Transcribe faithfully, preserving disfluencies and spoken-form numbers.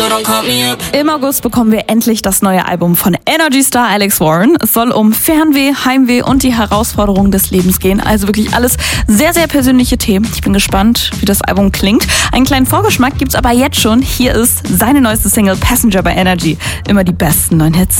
so don't call me up. Im August bekommen wir endlich das neue Album von Energy Star Alex Warren. Es soll um Fernweh, Heimweh und die Herausforderungen des Lebens gehen. Also wirklich alles sehr, sehr persönliche Themen. Ich bin gespannt, wie das Album klingt. Einen kleinen Vorgeschmack gibt's aber jetzt schon. Hier ist seine neueste Single Passenger bei Energy. Immer die besten neuen Hits.